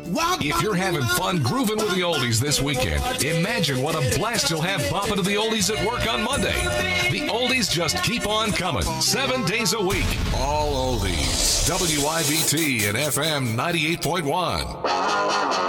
If you're having fun grooving with the oldies this weekend, imagine what a blast you'll have bopping to the oldies at work on Monday. The oldies just keep on coming, 7 days a week. All oldies. WIBT and FM 98.1.